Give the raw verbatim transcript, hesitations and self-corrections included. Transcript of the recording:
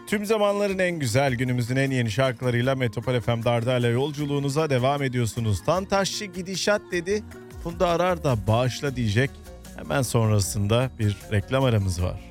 Tüm zamanların en güzel, günümüzün en yeni şarkılarıyla Metropol F M Dardar'la yolculuğunuza devam ediyorsunuz. Tantaşçı gidişat dedi. Funda Arar da bağışla diyecek. Hemen sonrasında bir reklam aramız var.